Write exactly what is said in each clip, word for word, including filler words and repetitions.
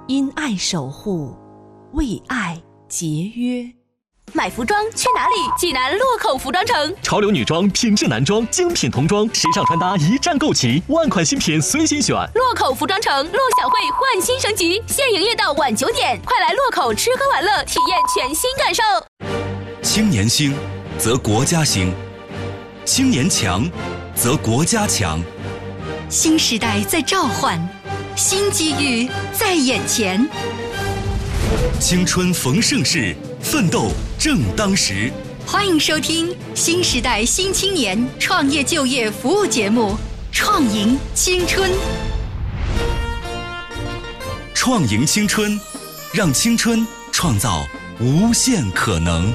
因爱守护，为爱节约。 买服装去哪里？济南洛口服装城， 潮流女装、品质男装、精品童装、时尚穿搭一站购齐，万款新品随心选。 洛口服装城，陆小慧焕新升级，现营业到晚九点，快来洛口吃喝玩乐，体验全新感受。 青年兴，则国家兴；青年强，则国家强。 新时代在召唤，新机遇在眼前。 青春逢盛世，奋斗正当时。 欢迎收听新时代新青年创业就业服务节目《创赢青春》。 创赢青春，让青春创造无限可能。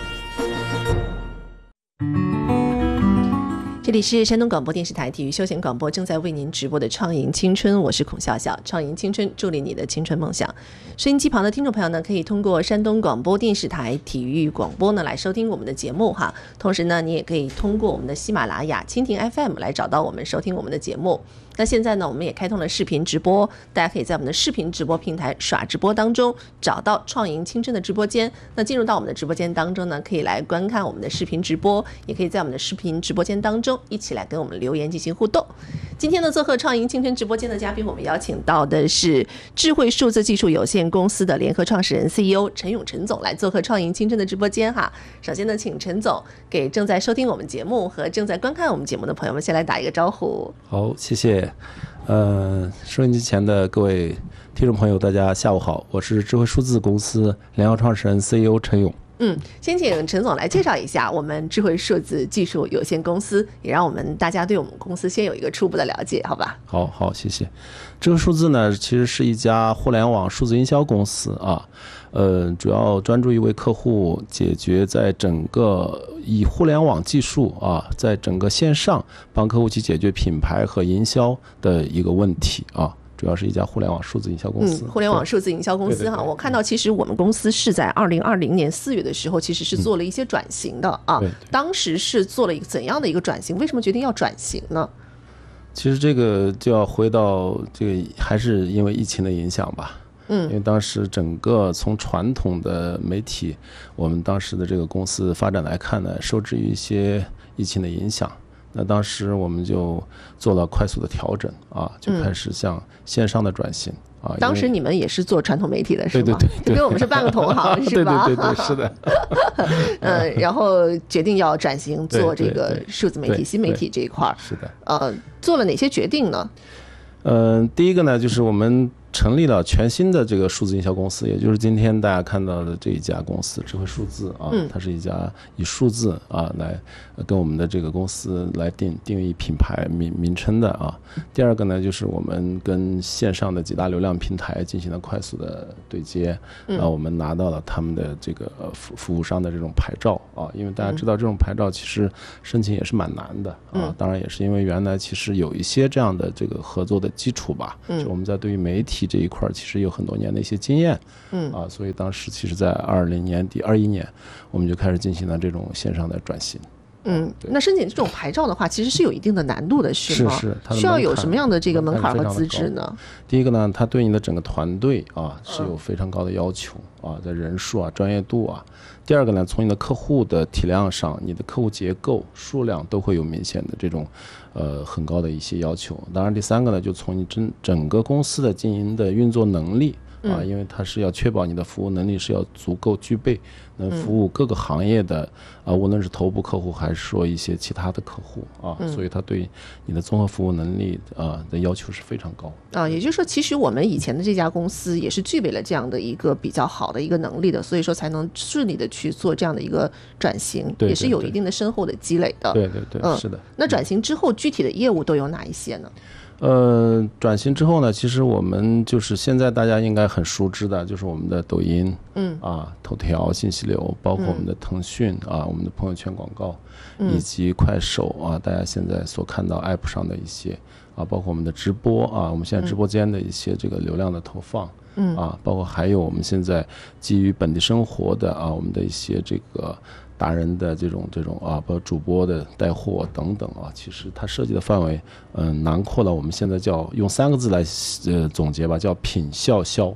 这里是山东广播电视台体育休闲广播正在为您直播的创赢青春，我是孔笑笑。创赢青春，助力你的青春梦想。收音机旁的听众朋友呢，可以通过山东广播电视台体育广播呢来收听我们的节目哈。同时呢，你也可以通过我们的喜马拉雅、蜻蜓 F M 来找到我们，收听我们的节目。那现在呢，我们也开通了视频直播，大家可以在我们的视频直播平台耍直播当中找到创赢青春的直播间。那进入到我们的直播间当中呢，可以来观看我们的视频直播，也可以在我们的视频直播间当中一起来跟我们留言进行互动。今天呢，做客创赢青春直播间的嘉宾，我们邀请到的是智慧数字技术有限公司的联合创始人 C E O 陈勇陈总来做客创赢青春的直播间哈。首先呢，请陈总给正在收听我们节目和正在观看我们节目的朋友们先来打一个招呼。 好，谢谢。呃，收音机前的各位听众朋友，大家下午好，我是智慧数字公司联合创始人 C E O 陈勇。 嗯，先请陈总来介绍一下我们智慧数字技术有限公司，也让我们大家对我们公司先有一个初步的了解，好吧？ 好好，谢谢。智慧数字呢，其实是一家互联网数字营销公司啊，呃，主要专注于为客户解决在整个以互联网技术啊，在整个线上帮客户去解决品牌和营销的一个问题啊。主要是一家互联网数字营销公司。 嗯，互联网数字营销公司哈，我看到其实我们公司是在二零二零年四月的时候，其实是做了一些转型的啊。 对对， 当时是做了一个怎样的一个转型？为什么决定要转型呢？ 其实这个就要回到这个，还是因为疫情的影响吧。嗯，因为当时整个从传统的媒体，我们当时的这个公司发展来看呢，受制于一些疫情的影响。那当时我们就做了快速的调整啊，就开始向线上的转型啊。 嗯、当时你们也是做传统媒体的是吗？ 对对对， 就跟我们是半个同行是吧？ 对对对对，是的。 嗯，然后决定要转型做这个数字媒体、新媒体这一块。 是的。 呃，做了哪些决定呢？ 嗯、呃，第一个呢，就是我们成立了全新的这个数字营销公司，也就是今天大家看到的这一家公司智慧数字啊， 嗯、 它是一家以数字啊来跟我们的这个公司来定定义品牌名名称的啊。第二个呢，就是我们跟线上的几大流量平台进行了快速的对接，然后我们拿到了他们的这个服服务商的这种牌照啊，因为大家知道这种牌照其实申请也是蛮难的啊，当然也是因为原来其实有一些这样的这个合作的基础吧，就我们在对于媒体这一块其实有很多年的一些经验，嗯啊，所以当时其实在二零年底二一年我们就开始进行了这种线上的转型。 嗯，那申请这种牌照的话，其实是有一定的难度的，是吗？ 是是，它的需要有什么样的这个门槛和资质呢？ 第一个呢，它对你的整个团队啊是有非常高的要求啊，在人数啊、专业度啊。第二个呢，从你的客户的体量上，你的客户结构、数量都会有明显的这种呃很高的一些要求。当然，第三个呢，就从你整整个公司的经营的运作能力。啊，因为它是要确保你的服务能力是要足够具备，能服务各个行业的啊，无论是头部客户还是说一些其他的客户啊，所以它对你的综合服务能力啊的要求是非常高啊。也就是说，其实我们以前的这家公司也是具备了这样的一个比较好的一个能力的，所以说才能顺利的去做这样的一个转型， 对对对， 也是有一定的深厚的积累的。 对对对，嗯，是的。 那转型之后，具体的业务都有哪一些呢？ 呃，转型之后呢，其实我们就是现在大家应该很熟知的，就是我们的抖音，嗯啊，头条信息流，包括我们的腾讯、嗯、啊，我们的朋友圈广告，以及快手啊，大家现在所看到 app 上的一些啊，包括我们的直播啊，我们现在直播间的一些这个流量的投放，嗯啊，包括还有我们现在基于本地生活的啊，我们的一些这个。达人的这种这种啊，包括主播的带货等等啊，其实它涉及的范围，嗯、呃，囊括了我们现在叫用三个字来呃总结吧，叫品效销，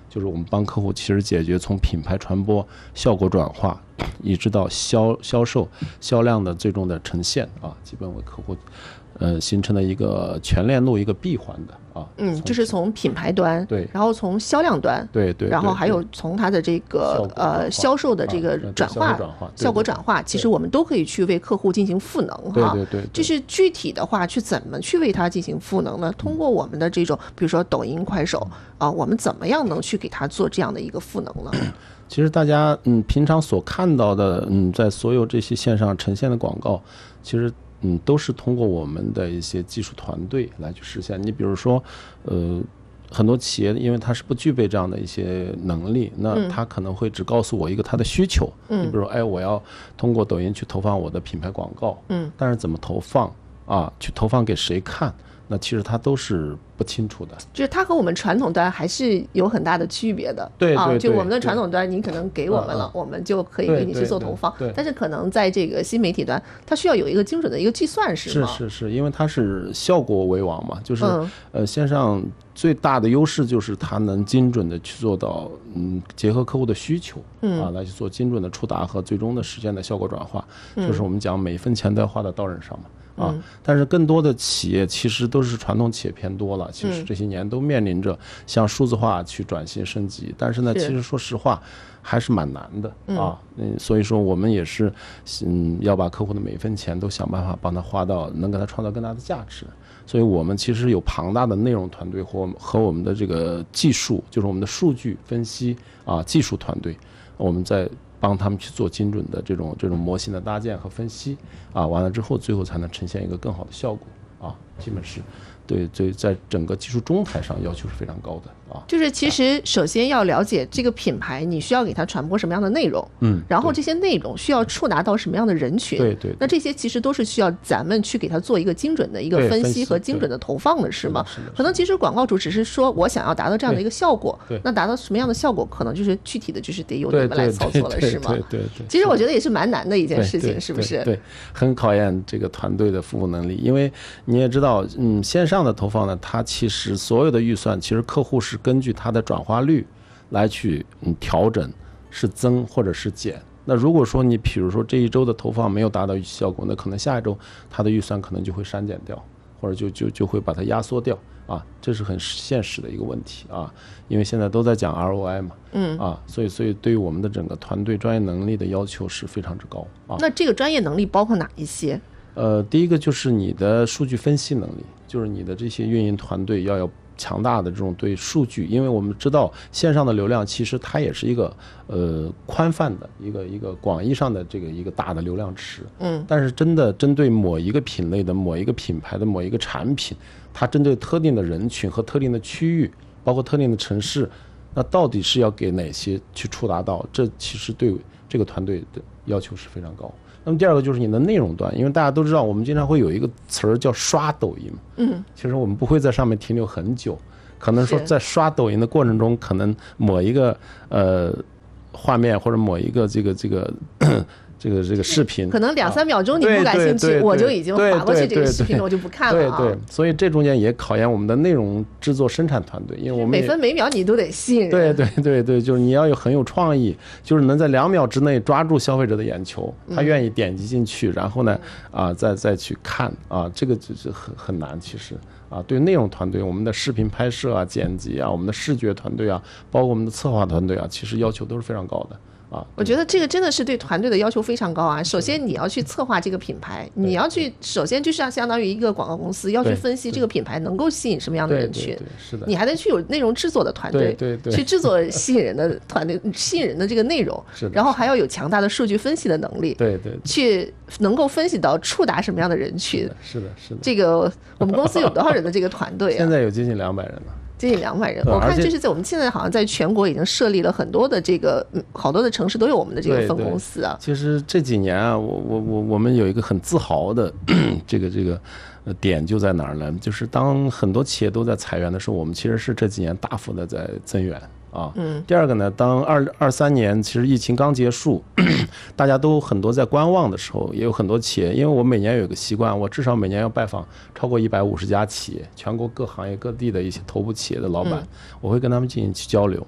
就是我们帮客户其实解决从品牌传播、效果转化，一直到销销售、销量的最终的呈现啊，基本为客户呃形成了一个全链路、一个闭环的啊。 嗯，就是从品牌端， 对， 然后从销量端， 对 对, 对， 然后还有从它的这个呃销售的这个转化、效果转化，其实我们都可以去为客户进行赋能哈。 对对对。 就是具体的话，去怎么去为它进行赋能呢？通过我们的这种，比如说抖音、快手啊，我们怎么样能去给它做这样的一个赋能呢？ 其实大家嗯平常所看到的嗯在所有这些线上呈现的广告，其实嗯都是通过我们的一些技术团队来去实现。你比如说呃很多企业因为它是不具备这样的一些能力，那它可能会只告诉我一个它的需求，嗯，你比如说哎我要通过抖音去投放我的品牌广告，嗯，但是怎么投放啊，去投放给谁看，那其实它都是不清楚的， 就是它和我们传统端还是有很大的区别的。 对对对， 啊，就我们的传统端，你可能给我们了，我们就可以给你去做投放。 对对对对， 但是可能在这个新媒体端，它需要有一个精准的一个计算，是吗？ 是是是，因为它是效果为王嘛，就是、 嗯、 呃线上最大的优势就是它能精准的去做到，嗯，结合客户的需求，嗯啊，来去做精准的触达和最终的实现的效果转化，嗯、就是我们讲每一分钱都要花到刀刃上嘛。啊，但是更多的企业其实都是传统企业偏多了，其实这些年都面临着向数字化去转型升级，但是呢，其实说实话还是蛮难的啊。嗯，所以说我们也是，嗯，要把客户的每一分钱都想办法帮他花到能给他创造更大的价值。所以我们其实有庞大的内容团队和和我们的这个技术，就是我们的数据分析啊技术团队，我们在帮他们去做精准的这种这种模型的搭建和分析啊，完了之后最后才能呈现一个更好的效果啊，基本是对对，在整个技术中台上要求是非常高的啊。 就是其实首先要了解这个品牌，你需要给它传播什么样的内容， 嗯， 然后这些内容需要触达到什么样的人群， 对 对, 对。 那这些其实都是需要咱们去给它做一个精准的一个分析和精准的投放的，是吗？ 是的。 可能其实广告主只是说我想要达到这样的一个效果，对，那达到什么样的效果，可能就是具体的就是得由你们来操作了，是吗？ 对对对。 其实我觉得也是蛮难的一件事情，是不是？ 对，对，很考验这个团队的服务能力，因为你也知道，嗯，线上的投放呢，它其实所有的预算，其实客户是根据它的转化率来去嗯调整，是增或者是减。那如果说你比如说这一周的投放没有达到预期效果，那可能下一周它的预算可能就会删减掉，或者就就就会把它压缩掉啊，这是很现实的一个问题啊，因为现在都在讲 R O I 嘛，嗯啊，所以所以对于我们的整个团队专业能力的要求是非常之高啊。 那这个专业能力包括哪一些？ 呃，第一个就是你的数据分析能力，就是你的这些运营团队要有强大的这种对数据，因为我们知道线上的流量其实它也是一个呃宽泛的一个一个广义上的这个一个大的流量池，嗯，但是真的针对某一个品类的某一个品牌的某一个产品，它针对特定的人群和特定的区域，包括特定的城市，那到底是要给哪些去触达到？这其实对这个团队的要求是非常高。那么第二个就是你的内容端，因为大家都知道我们经常会有一个词儿叫刷抖音，嗯，其实我们不会在上面停留很久，可能说在刷抖音的过程中，可能某一个呃画面或者某一个这个这个这个这个视频， 可能两三秒钟你不感兴趣，我就已经划过去这个视频了，我就不看了啊。 对对，所以这中间也考验我们的内容制作生产团队，因为我们每分每秒你都得吸引人。 对对对对，就是你要有很有创意，就是能在两秒之内抓住消费者的眼球，他愿意点击进去，然后呢啊再再去看啊，这个就是很很难其实。啊，对内容团队，我们的视频拍摄啊、剪辑啊，我们的视觉团队啊，包括我们的策划团队啊，其实要求都是非常高的。啊， 我觉得这个真的是对团队的要求非常高啊。首先你要去策划这个品牌，你要去首先就是相当于一个广告公司要去分析这个品牌能够吸引什么样的人群， 是的， 你还得去有内容制作的团队， 对对对， 去制作吸引人的团队，吸引人的这个内容， 是的， 然后还要有强大的数据分析的能力， 对对， 去能够分析到触达什么样的人群， 是的，是的。 这个我们公司有多少人的这个团队啊？ 现在有接近两百人了。 接近两百人，我看就是在我们现在好像在全国已经设立了很多的这个，嗯，好多的城市都有我们的这个分公司啊。 其实这几年啊，我我我我们有一个很自豪的这个这个点就在哪儿呢？就是当很多企业都在裁员的时候，我们其实是这几年大幅的在增员。啊，嗯，第二个呢，当二二三年其实疫情刚结束，大家都很多在观望的时候，也有很多企业，因为我每年有一个习惯，我至少每年要拜访超过一百五十家企业，全国各行业各地的一些头部企业的老板，嗯，我会跟他们进行去交流。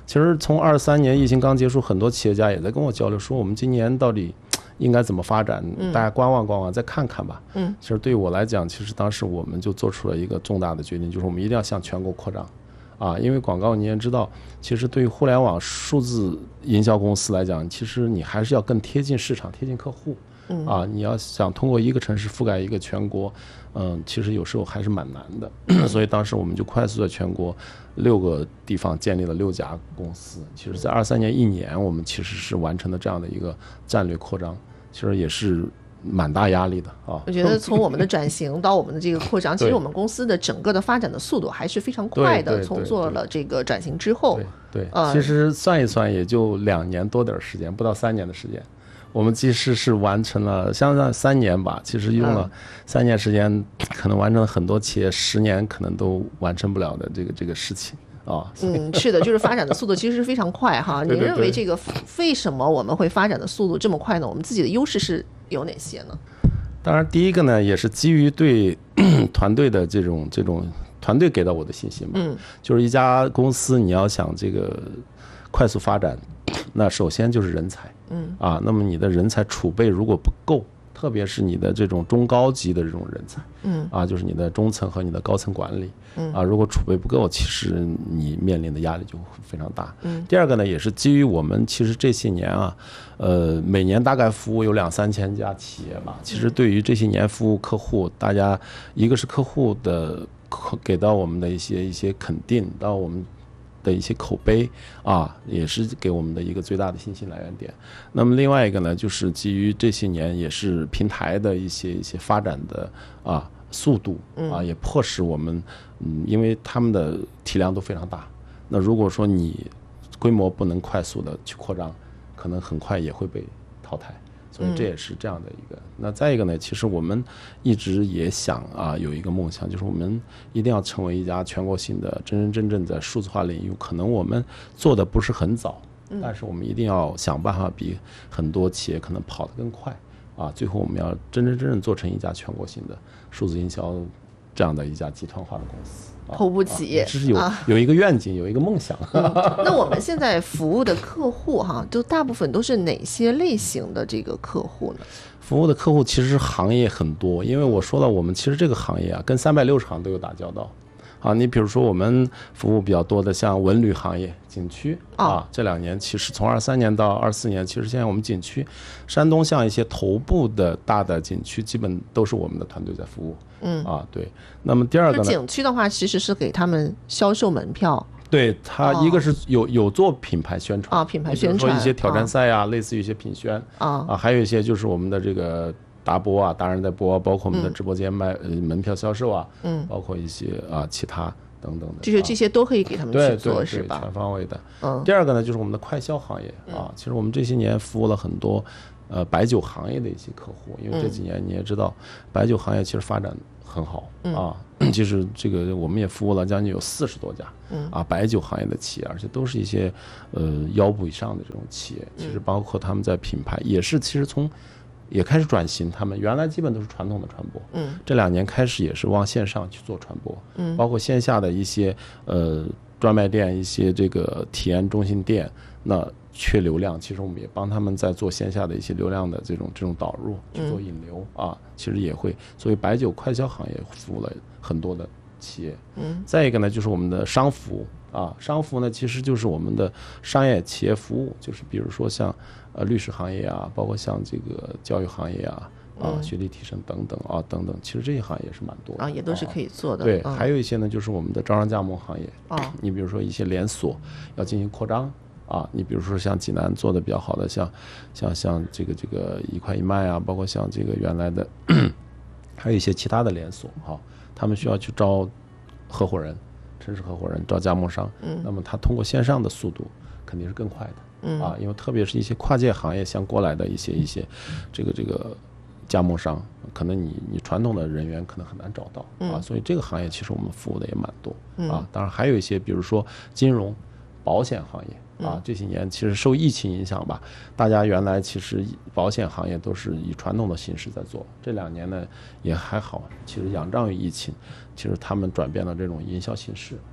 其实从二三年疫情刚结束，很多企业家也在跟我交流，说我们今年到底应该怎么发展，大家观望观望，再看看吧。嗯，其实对于我来讲，其实当时我们就做出了一个重大的决定，就是我们一定要向全国扩张。啊，因为广告你也知道，其实对于互联网数字营销公司来讲，其实你还是要更贴近市场、贴近客户。嗯啊，你要想通过一个城市覆盖一个全国，嗯，其实有时候还是蛮难的。所以当时我们就快速在全国六个地方建立了六家公司。其实，在二三年一年，我们其实是完成了这样的一个战略扩张，其实也是蛮大压力的啊！ 我觉得从我们的转型到我们的这个扩张，其实我们公司的整个的发展的速度还是非常快的。从做了这个转型之后， 对，对呃、其实算一算也就两年多点时间，不到三年的时间，我们其实是完成了，相当三年吧，其实用了三年时间，嗯、可能完成了很多企业十年可能都完成不了的这个这个事情。啊， 嗯，是的，就是发展的速度其实是非常快哈。 对对对， 你认为这个为什么我们会发展的速度这么快呢？我们自己的优势是有哪些呢？ 当然，第一个呢，也是基于对团队的这种这种团队给到我的信心嘛。嗯，就是一家公司你要想这个快速发展，那首先就是人才。嗯，啊，那么你的人才储备如果不够，特别是你的这种中高级的这种人才，嗯，啊，就是你的中层和你的高层管理，嗯，啊，如果储备不够，其实你面临的压力就会非常大。嗯，第二个呢，也是基于我们其实这些年啊，呃，每年大概服务有两三千家企业吧。其实对于这些年服务客户，大家一个是客户的给到我们的一些一些肯定，到我们的一些口碑啊，也是给我们的一个最大的信心来源点。那么另外一个呢，就是基于这些年也是平台的一些一些发展的啊速度啊，也迫使我们嗯，因为他们的体量都非常大，那如果说你规模不能快速的去扩张，可能很快也会被淘汰。所以这也是这样的一个、嗯、那再一个呢，其实我们一直也想啊，有一个梦想，就是我们一定要成为一家全国性的真真正正在数字化领域，可能我们做的不是很早，但是我们一定要想办法比很多企业可能跑得更快啊，最后我们要真真正正做成一家全国性的数字营销这样的一家集团化的公司。 头部企业， 这是有、啊、有一个愿景，有一个梦想。 嗯、那我们现在服务的客户哈，就大部分都是哪些类型的这个客户呢？ 服务的客户其实行业很多，因为我说了，我们其实这个行业啊，跟三百六十行都有打交道。啊，你比如说我们服务比较多的像文旅行业、景区啊，这两年其实从二三年到二四年，其实现在我们景区，山东像一些头部的大的景区，基本都是我们的团队在服务。嗯啊，对。那么第二个呢？ 景区的话，其实是给他们销售门票。 对，它一个是有有做品牌宣传啊，品牌宣传， 说一些挑战赛啊，类似于一些品宣啊啊，还有一些就是我们的这个。达播啊，达人在播，包括我们的直播间卖、嗯、门票销售啊，嗯，包括一些啊其他等等的， 就是这些都可以给他们去做， 对对对， 是吧？ 全方位的。嗯。第二个呢，就是我们的快销行业啊，嗯、其实我们这些年服务了很多呃白酒行业的一些客户，因为这几年你也知道，嗯、白酒行业其实发展很好、嗯、啊，其实这个我们也服务了将近有四十多家，嗯啊白酒行业的企业，而且都是一些呃腰部以上的这种企业，其实包括他们在品牌也是，其实从也开始转型，他们原来基本都是传统的传播，嗯，这两年开始也是往线上去做传播，嗯，包括线下的一些呃专卖店、一些这个体验中心店，那缺流量，其实我们也帮他们在做线下的一些流量的这种这种导入，去做引流、嗯、啊，其实也会作为白酒快销行业服务了很多的企业，嗯，再一个呢就是我们的商服务啊，商服呢其实就是我们的商业企业服务，就是比如说像。呃，律师行业啊，包括像这个教育行业啊，啊，学历提升等等啊，等等，其实这些行业也是蛮多的啊， 也都是可以做的。 对， 嗯、 还有一些呢，就是我们的招商加盟行业啊，你比如说一些连锁要进行扩张啊，你比如说像济南做的比较好的，像像像这个这个一块一卖啊，包括像这个原来的，还有一些其他的连锁哈、啊，他们需要去招合伙人、城市合伙人、招加盟商，嗯，那么他通过线上的速度肯定是更快的。嗯啊，因为特别是一些跨界行业像过来的一些一些这个这个加盟商，可能你你传统的人员可能很难找到、嗯、啊，所以这个行业其实我们服务的也蛮多、嗯、啊。当然还有一些，比如说金融、保险行业啊，这些年其实受疫情影响吧，大家原来其实保险行业都是以传统的形式在做，这两年呢也还好，其实仰仗于疫情，其实他们转变了这种营销形式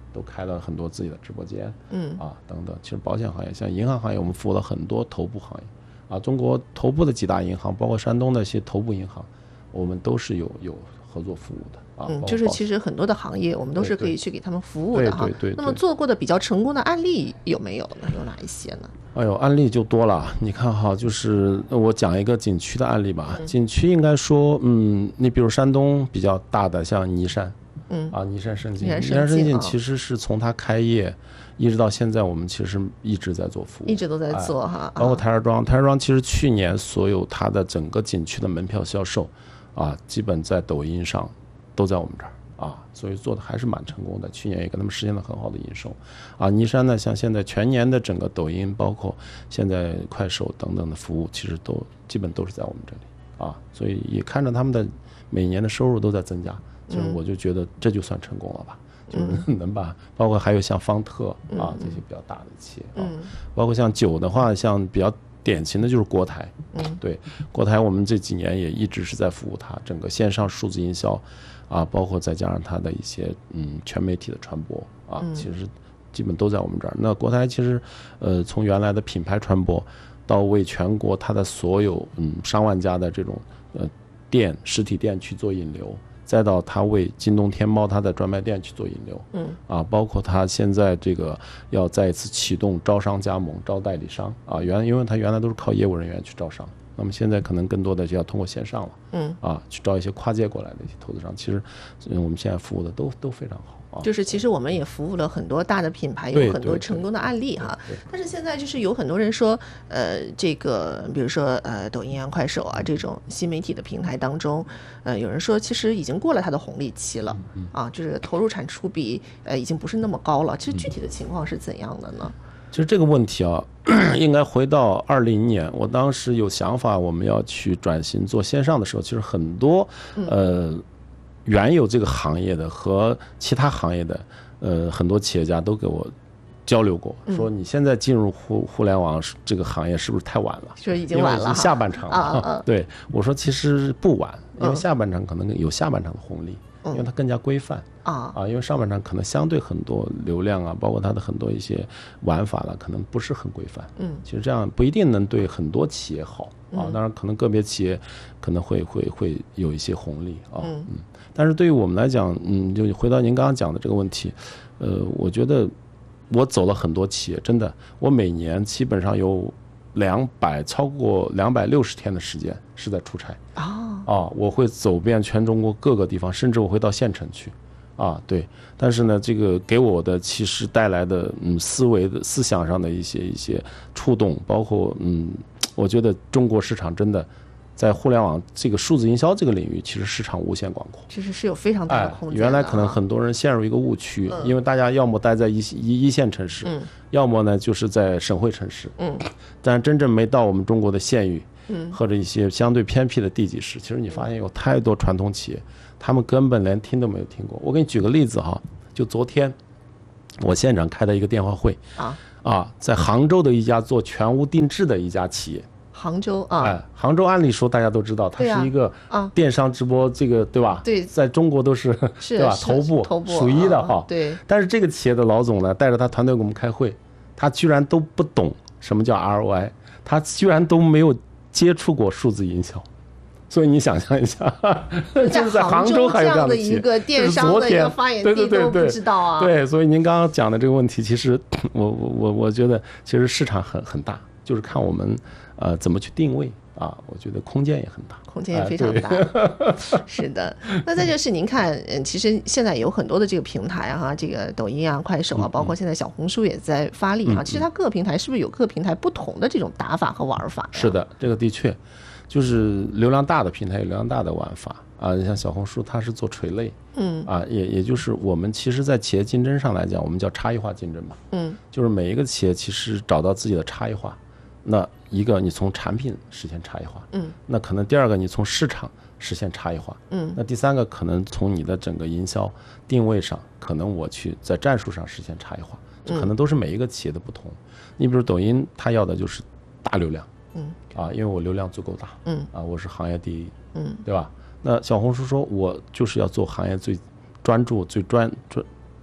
都开了很多自己的直播间， 嗯啊等等。其实保险行业，像银行行业，我们服务了很多头部行业，啊，中国头部的几大银行，包括山东的一些头部银行，我们都是有有合作服务的。啊、 嗯，就是其实很多的行业我们都是可以去给他们服务的哈。 对对对对。 那么做过的比较成功的案例有没有呢？有哪一些呢？ 哎呦，案例就多了。你看哈，就是我讲一个景区的案例吧。嗯、景区应该说，嗯，你比如山东比较大的像尼山， 嗯啊，尼山胜境， 尼山胜境其实是从它开业一直到现在，我们其实一直在做服务， 一直都在做哈。 哎、包括台儿庄，台儿庄其实去年所有它的整个景区的门票销售，啊，基本在抖音上都在我们这儿。啊，所以做的还是蛮成功的，去年也给他们实现了很好的营收。啊，尼山呢，像现在全年的整个抖音，包括现在快手等等的服务，其实都基本都是在我们这里啊，所以也看着他们的每年的收入都在增加，就是我就觉得这就算成功了吧，嗯、就是能把，包括还有像方特啊这些比较大的企业啊， 嗯、 包括像酒的话，像比较典型的就是国台， 嗯， 对，国台我们这几年也一直是在服务它整个线上数字营销。啊，包括再加上它的一些嗯全媒体的传播啊， 嗯、 其实基本都在我们这儿。那国台其实呃从原来的品牌传播，到为全国它的所有嗯上万家的这种呃店实体店去做引流，再到它为京东天猫它的专卖店去做引流， 嗯啊，包括它现在这个要再一次启动招商加盟、招代理商啊，原因为它原来都是靠业务人员去招商。那么现在可能更多的就要通过线上了， 嗯啊，去招一些跨界过来的一些投资商，其实我们现在服务的都都非常好啊。 就是其实我们也服务了很多大的品牌，有很多成功的案例哈。但是现在就是有很多人说，呃，这个比如说呃抖音啊、快手啊这种新媒体的平台当中，呃，有人说其实已经过了它的红利期了， 嗯、 啊，就是投入产出比呃已经不是那么高了。其实具体的情况是怎样的呢？ 其实这个问题啊，应该回到二零年，我当时有想法，我们要去转型做线上的时候，其实很多呃原有这个行业的和其他行业的呃很多企业家都给我交流过，说你现在进入互互联网这个行业是不是太晚了？ 说已经晚了， 下半场了。 啊啊对，我说其实不晚，因为下半场可能有下半场的红利。因为它更加规范啊啊，因为上半场可能相对很多流量啊，包括它的很多一些玩法了，可能不是很规范。 嗯， 其实这样不一定能对很多企业好啊，当然可能个别企业可能会会会有一些红利啊。 嗯嗯，但是对于我们来讲，嗯，就回到您刚刚讲的这个问题，呃，我觉得我走了很多企业，真的，我每年基本上有两百超过两百六十天的时间是在出差啊。 啊，我会走遍全中国各个地方，甚至我会到县城去，啊，对。但是呢，这个给我的其实带来的嗯思维的思想上的一些一些触动，包括嗯，我觉得中国市场真的在互联网这个数字营销这个领域，其实市场无限广阔， 其实是有非常大的空间的、 哎。原来可能很多人陷入一个误区，嗯、因为大家要么待在一一一线城市， 嗯、 要么呢就是在省会城市， 嗯， 但真正没到我们中国的县域。 嗯， 或者一些相对偏僻的地级市，其实你发现有太多传统企业，他们根本连听都没有听过。我给你举个例子哈，就昨天我现场开的一个电话会啊啊，在杭州的一家做全屋定制的一家企业。 杭州啊， 哎，杭州按理说大家都知道，它是一个电商直播，这个 对, 、啊、对吧？ 对， 在中国都是对吧？头部头部数一的哈、 啊。对。 但是这个企业的老总呢，带着他团队给我们开会，他居然都不懂什么叫 R O I， 他居然都没有接触过数字营销，所以你想象一下，就是在杭州还有这样的一个电商的一个发源地都不知道啊。 对，所以您刚刚讲的这个问题，其实我我我我觉得其实市场很很大，就是看我们呃怎么去定位啊，我觉得空间也很大， 空间也非常大。哎、是的，那再就是您看，嗯，其实现在有很多的这个平台啊，这个抖音啊、快手啊，包括现在小红书也在发力啊。嗯、其实它各个平台是不是有各个平台不同的这种打法和玩法？ 是的，这个的确就是流量大的平台有流量大的玩法啊。你像小红书，它是做垂类， 嗯啊，也也就是我们其实，在企业竞争上来讲，我们叫差异化竞争嘛， 嗯， 就是每一个企业其实找到自己的差异化。那一个你从产品实现差异化， 嗯， 那可能第二个你从市场实现差异化， 嗯， 那第三个可能从你的整个营销定位上，可能我去在战术上实现差异化，这可能都是每一个企业的不同。嗯、你比如抖音，它要的就是大流量， 嗯， 啊，因为我流量足够大， 嗯， 啊，我是行业第一， 嗯， 对吧？那小红书说我就是要做行业最专注、最专专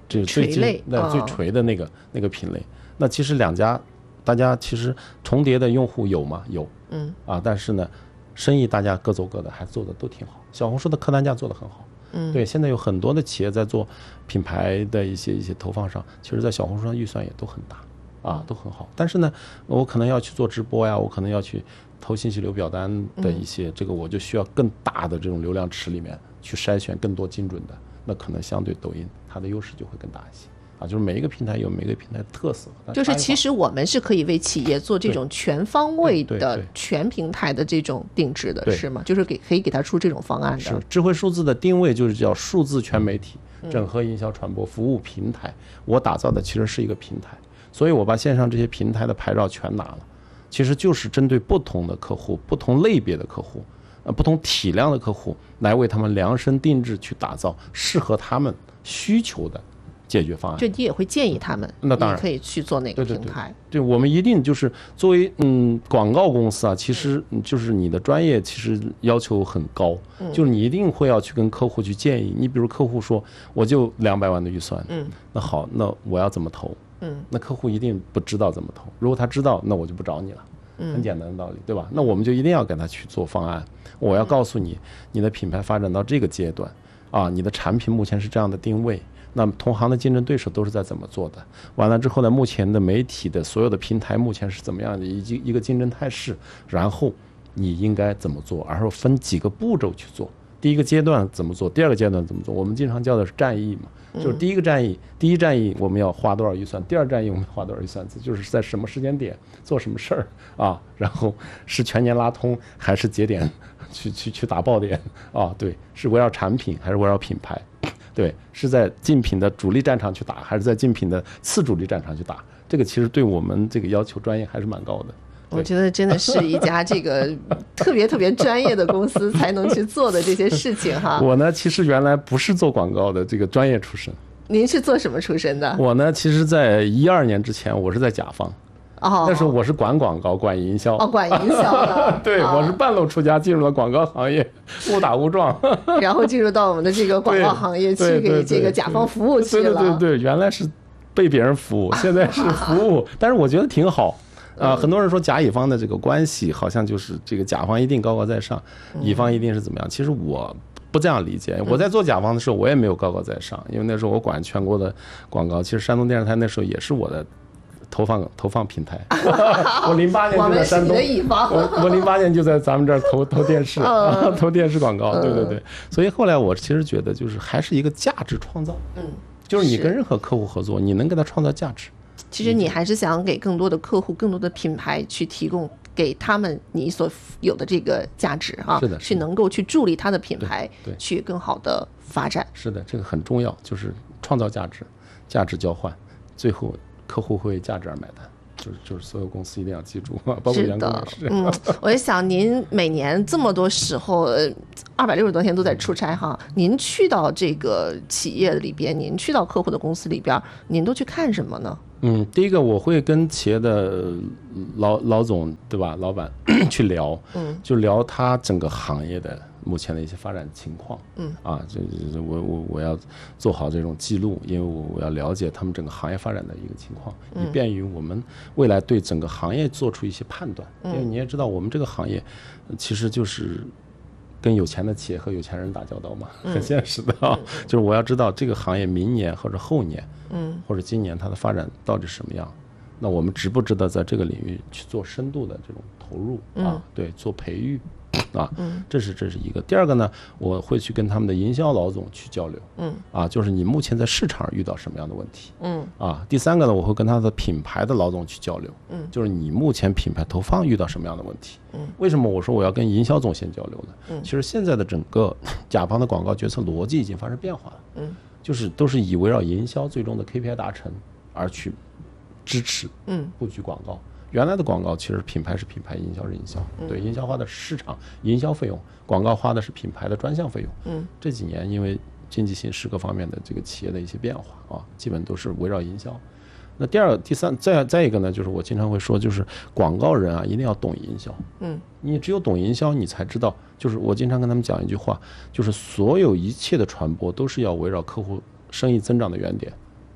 这最垂类近最垂的那个、哦、那个品类。那其实两家大家其实重叠的用户有吗？有，嗯啊，但是呢，生意大家各走各的，还做的都挺好。小红书的客单价做得很好，嗯，对，现在有很多的企业在做品牌的一些一些投放上，其实在小红书上预算也都很大，啊，都很好。但是呢，我可能要去做直播呀，我可能要去投信息流表单的一些，嗯、这个我就需要更大的这种流量池里面去筛选更多精准的，那可能相对抖音它的优势就会更大一些。啊，就是每一个平台有每个平台的特色， 就是其实我们是可以为企业做这种全方位的全平台的这种定制的，是吗？就是给可以给他出这种方案的。 是智慧数字的定位就是叫数字全媒体整合营销传播服务平台，嗯、我打造的其实是一个平台，所以我把线上这些平台的牌照全拿了，其实就是针对不同的客户、不同类别的客户、呃不同体量的客户，来为他们量身定制去打造适合他们需求的解决方案。 就你也会建议他们， 那当然你可以去做哪个平台？ 对, 对, 对, 对，我们一定就是作为嗯广告公司啊，其实就是你的专业其实要求很高，嗯、就是你一定会要去跟客户去建议。你比如客户说我就两百万的预算，嗯，那好，那我要怎么投？嗯，那客户一定不知道怎么投。如果他知道，那我就不找你了。嗯，很简单的道理，对吧？那我们就一定要跟他去做方案。我要告诉你，你的品牌发展到这个阶段啊，你的产品目前是这样的定位。那么同行的竞争对手都是在怎么做的？完了之后呢，目前的媒体的所有的平台目前是怎么样的以及一个竞争态势？然后你应该怎么做？而后分几个步骤去做。第一个阶段怎么做？第二个阶段怎么做？我们经常叫的是战役嘛，就是第一个战役，第一战役我们要花多少预算？第二战役我们花多少预算？就是在什么时间点做什么事儿啊？然后是全年拉通还是节点去去去打爆点啊？对，是围绕产品还是围绕品牌？对，是在竞品的主力战场去打，还是在竞品的次主力战场去打？这个其实对我们这个要求专业还是蛮高的。 我觉得真的是一家这个特别特别专业的公司才能去做的这些事情哈。 我呢，其实原来不是做广告的这个专业出身。 您是做什么出身的？ 我呢，其实在一二年之前，我是在甲方。哦，那时候我是管广告、管营销。 哦，管营销的。 对，哦、我是半路出家进入了广告行业，误打误撞。 然后进入到我们的这个广告行业，去给这个甲方服务去了。 对对对对，原来是被别人服务，现在是服务，但是我觉得挺好。啊、呃，很多人说甲乙方的这个关系好像就是这个甲方一定高高在上，乙方一定是怎么样？其实我不这样理解。我在做甲方的时候，我也没有高高在上，因为那时候我管全国的广告。其实山东电视台那时候也是我的投放投放平台。我零八年就在山东，我我零八年就在咱们这儿投投电视，嗯、投电视广告。对对对，所以后来我其实觉得就是还是一个价值创造。嗯，就是你跟任何客户合作，你能给他创造价值。 其实你还是想给更多的客户、更多的品牌去提供给他们你所有的这个价值啊， 是的， 去能够去助力他的品牌去更好的发展。 是的，这个很重要，就是创造价值、价值交换，最后客户会为价值而买单。就是就是所有公司一定要记住，包括员工也是。 嗯，我在想，您每年这么多时候，二百六十多天都在出差哈，您去到这个企业里边，您去到客户的公司里边，您都去看什么呢？ 嗯，第一个我会跟企业的老老总对吧，老板去聊，嗯，就聊他整个行业的目前的一些发展情况，嗯啊，就我我我要做好这种记录，因为我我要了解他们整个行业发展的一个情况，以便于我们未来对整个行业做出一些判断。因为你也知道，我们这个行业其实就是跟有钱的企业和有钱人打交道嘛，很现实的啊。就是我要知道这个行业明年或者后年，嗯，或者今年它的发展到底什么样。那我们值不值得在这个领域去做深度的这种投入啊？对，做培育。啊，这是这是一个。第二个呢，我会去跟他们的营销老总去交流，嗯，啊，就是你目前在市场遇到什么样的问题，嗯，啊，第三个呢，我会跟他的品牌的老总去交流，嗯，就是你目前品牌投放遇到什么样的问题，嗯，为什么我说我要跟营销总先交流呢？嗯，其实现在的整个甲方的广告决策逻辑已经发生变化了，嗯，就是都是以围绕营销最终的 K P I 达成而去支持，嗯，布局广告。原来的广告其实品牌是品牌，营销是营销，对，营销花的是市场营销费用，广告花的是品牌的专项费用。嗯，这几年因为经济形势各方面的这个企业的一些变化啊，基本都是围绕营销。那第二、第三，再再一个呢，就是我经常会说，就是广告人啊，一定要懂营销。嗯，你只有懂营销，你才知道，就是我经常跟他们讲一句话，就是所有一切的传播都是要围绕客户生意增长的原点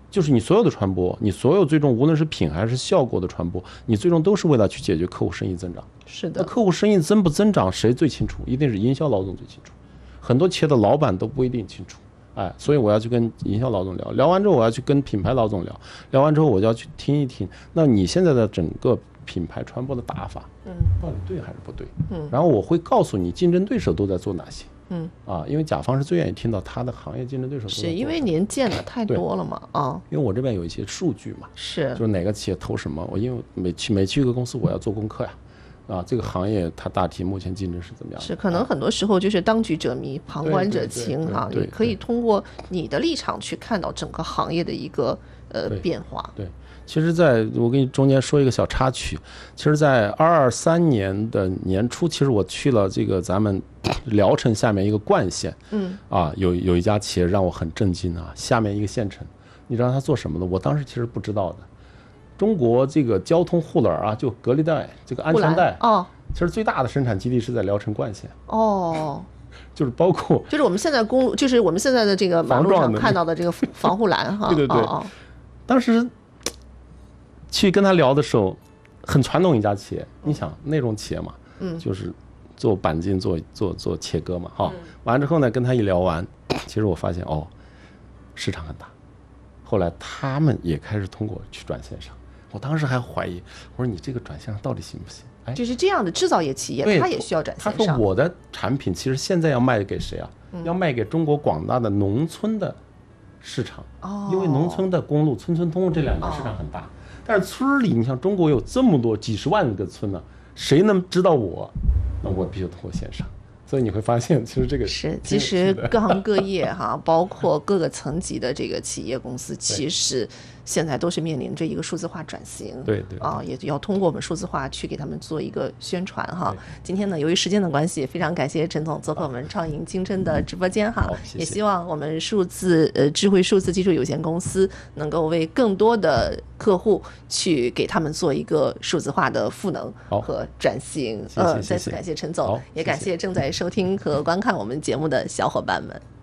就是你所有的传播，你所有最终无论是品还是效果的传播，你最终都是为了去解决客户生意增长。 是的， 那客户生意增不增长谁最清楚？一定是营销老总最清楚，很多企业的老板都不一定清楚。哎，所以我要去跟营销老总聊，聊完之后我要去跟品牌老总聊，聊完之后我就要去听一听，那你现在的整个品牌传播的打法，嗯，到底对还是不对？嗯，然后我会告诉你竞争对手都在做哪些。嗯啊，因为甲方是最愿意听到他的行业竞争对手都在做什么， 是因为您见的太多了嘛啊， 因为我这边有一些数据嘛， 是就是哪个企业投什么，我因为每去每去一个公司我要做功课呀。啊，这个行业它大体目前竞争是怎么样的？ 是可能很多时候就是当局者迷，旁观者清哈。你可以通过你的立场去看到整个行业的一个呃变化。 对，其实在我给你中间说一个小插曲，其实，在二二三年的年初，其实我去了这个咱们聊城下面一个冠县，嗯，啊，有有一家企业让我很震惊啊，下面一个县城，你知道他做什么的？我当时其实不知道的。中国这个交通护栏啊，就隔离带，这个安全带， 哦， 其实最大的生产基地是在聊城冠县。 哦， 就是包括， 就是我们现在公路，就是我们现在的这个马路上看到的这个防护栏哈。 对对对。哦哦，当时去跟他聊的时候，很传统一家企业，你想那种企业嘛，嗯，就是做钣金、做做做切割嘛，哈、嗯。完了之后呢，跟他一聊完，其实我发现哦，市场很大。后来他们也开始通过去转线上。我当时还怀疑，我说你这个转线上到底行不行？哎， 就是这样的制造业企业，它也需要转线上。 他说我的产品其实现在要卖给谁啊？嗯、要卖给中国广大的农村的市场。哦。因为农村的公路、村村通这两个市场很大，哦、但是村里，你像中国有这么多几十万个村呢、啊，谁能知道我？那我必须通过线上。所以你会发现，其实这个是，其实各行各业哈，包括各个层级的这个企业公司，其实现在都是面临着一个数字化转型。 对对啊，也要通过我们数字化去给他们做一个宣传哈。今天呢，由于时间的关系，非常感谢陈总做客我们创盈青春的直播间哈。 谢谢。 也希望我们数字呃智慧数字技术有限公司能够为更多的客户去给他们做一个数字化的赋能和转型。 呃， 再次感谢陈总，也感谢正在收听和观看我们节目的小伙伴们。